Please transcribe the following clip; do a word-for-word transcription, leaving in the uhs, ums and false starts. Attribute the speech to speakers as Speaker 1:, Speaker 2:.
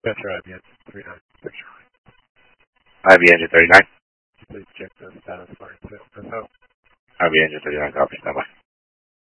Speaker 1: Metro I B engine thirty-nine.
Speaker 2: I B engine thirty-nine.
Speaker 1: Please check the status for it.
Speaker 2: I B engine thirty-nine, copy, stand by.